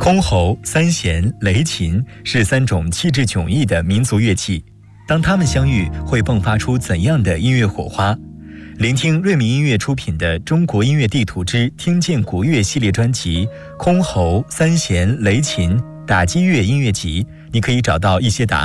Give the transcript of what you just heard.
箜篌、三弦、雷琴是3种气质迥异的民族乐器，当它们相遇，会迸发出怎样的音乐火花？聆听瑞米音乐出品的《中国音乐地图之听见国乐》系列专辑《箜篌、三弦、雷琴打击乐音乐集》，你可以找到一些答案。